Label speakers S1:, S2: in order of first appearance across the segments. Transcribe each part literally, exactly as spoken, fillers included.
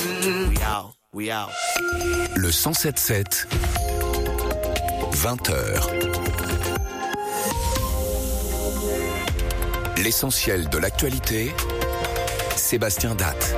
S1: We out, we out.
S2: Le cent sept sept, vingt heures. L'essentiel de l'actualité, Sébastien Datte.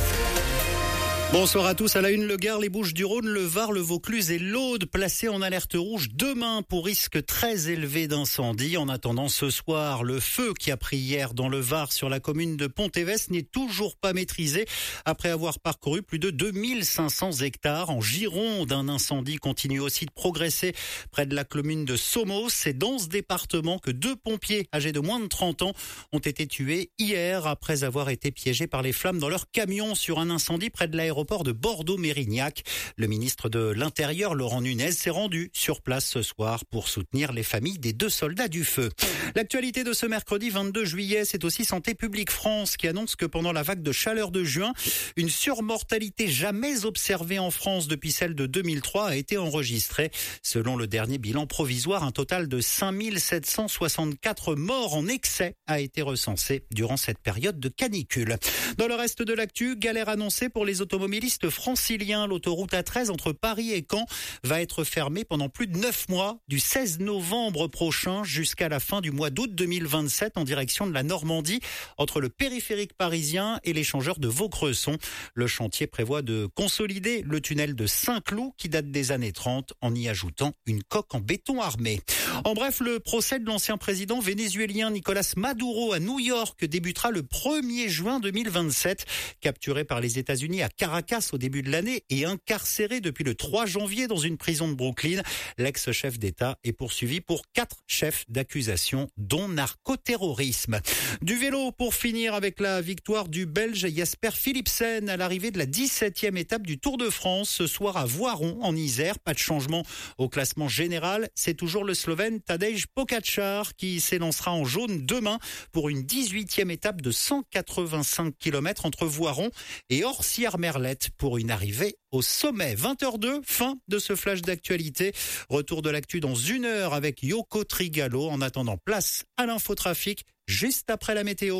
S3: Bonsoir à tous. À la une, le Gard, les Bouches-du-Rhône, le Var, le Vaucluse et l'Aude placés en alerte rouge demain pour risque très élevé d'incendie. En attendant ce soir, le feu qui a pris hier dans le Var sur la commune de Pont-Évès n'est toujours pas maîtrisé après avoir parcouru plus de deux mille cinq cents hectares. En Gironde, un incendie continue aussi de progresser près de la commune de Somos. C'est dans ce département que deux pompiers âgés de moins de trente ans ont été tués hier après avoir été piégés par les flammes dans leur camion sur un incendie près de l'aéroport de Bordeaux-Mérignac. Le ministre de l'Intérieur, Laurent Nunez, s'est rendu sur place ce soir pour soutenir les familles des deux soldats du feu. L'actualité de ce mercredi vingt-deux juillet, c'est aussi Santé publique France qui annonce que pendant la vague de chaleur de juin, une surmortalité jamais observée en France depuis celle de deux mille trois a été enregistrée. Selon le dernier bilan provisoire, un total de cinq mille sept cent soixante-quatre morts en excès a été recensé durant cette période de canicule. Dans le reste de l'actu, galère annoncée pour les automobilistes franciliens. L'autoroute A treize entre Paris et Caen va être fermée pendant plus de neuf mois, du seize novembre prochain jusqu'à la fin du mois d'août deux mille vingt-sept en direction de la Normandie, entre le périphérique parisien et l'échangeur de Vaucresson. Le chantier prévoit de consolider le tunnel de Saint-Cloud qui date des années trente en y ajoutant une coque en béton armé. En bref, le procès de l'ancien président vénézuélien Nicolás Maduro à New York débutera le premier juin deux mille vingt-sept. Capturé par les États-Unis à Caracas au début de l'année et incarcéré depuis le trois janvier dans une prison de Brooklyn, l'ex-chef d'État est poursuivi pour quatre chefs d'accusation, dont narcoterrorisme. Du vélo pour finir avec la victoire du Belge Jasper Philipsen à l'arrivée de la dix-septième étape du Tour de France ce soir à Voiron en Isère. Pas de changement au classement général. C'est toujours le Slovène Tadej Pogačar qui s'élancera en jaune demain pour une dix-huitième étape de cent quatre-vingt-cinq kilomètres entre Voiron et Orsières-Merlette pour une arrivée au sommet. vingt heures deux, fin de ce flash d'actualité. Retour de l'actu dans une heure avec Yoko Trigalo. En attendant, place à l'infotrafic juste après la météo.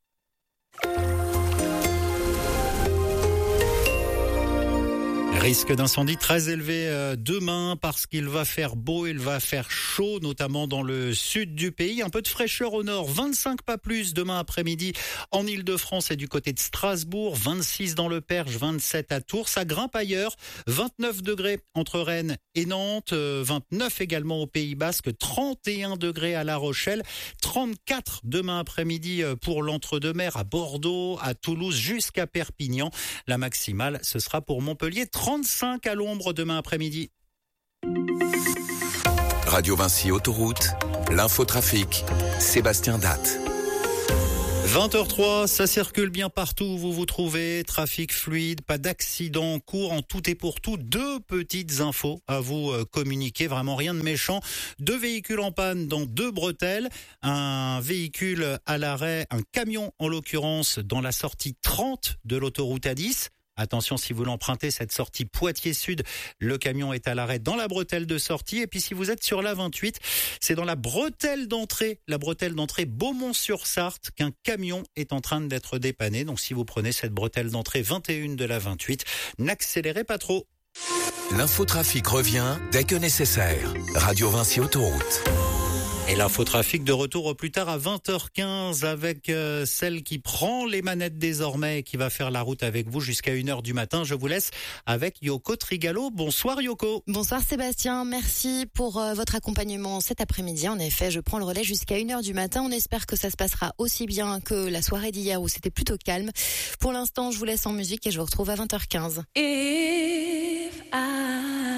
S3: Risque d'incendie très élevé demain parce qu'il va faire beau, il va faire chaud, notamment dans le sud du pays. Un peu de fraîcheur au nord, vingt-cinq pas plus demain après-midi en Ile-de-France et du côté de Strasbourg, vingt-six dans le Perche, vingt-sept à Tours. Ça grimpe ailleurs, vingt-neuf degrés entre Rennes et Nantes, vingt-neuf également au Pays Basque, trente et un degrés à La Rochelle, trente-quatre demain après-midi pour l'Entre-deux-Mers à Bordeaux, à Toulouse jusqu'à Perpignan. La maximale, ce sera pour Montpellier, trente-cinq à l'ombre demain après-midi.
S2: Radio Vinci Autoroute, l'infotrafic, Sébastien Datte.
S3: vingt heures trois, ça circule bien partout où vous vous trouvez. Trafic fluide, pas d'accident en cours. En tout et pour tout, deux petites infos à vous communiquer. Vraiment rien de méchant. Deux véhicules en panne dans deux bretelles. Un véhicule à l'arrêt, un camion en l'occurrence, dans la sortie trente de l'autoroute A dix. Attention, si vous l'empruntez, cette sortie Poitiers-Sud, le camion est à l'arrêt dans la bretelle de sortie. Et puis si vous êtes sur la vingt-huit, c'est dans la bretelle d'entrée, la bretelle d'entrée Beaumont-sur-Sarthe, qu'un camion est en train d'être dépanné. Donc si vous prenez cette bretelle d'entrée vingt et une de la vingt-huit, n'accélérez pas trop.
S2: L'infotrafic revient dès que nécessaire. Radio Vinci Autoroute.
S3: Et l'infotrafic de retour au plus tard à vingt heures quinze avec euh, celle qui prend les manettes désormais et qui va faire la route avec vous jusqu'à une heure du matin. Je vous laisse avec Yoko Trigalo. Bonsoir Yoko.
S4: Bonsoir Sébastien, merci pour euh, votre accompagnement cet après-midi. En effet, je prends le relais jusqu'à une heure du matin. On espère que ça se passera aussi bien que la soirée d'hier où c'était plutôt calme. Pour l'instant, je vous laisse en musique et je vous retrouve à vingt heures quinze.
S5: If I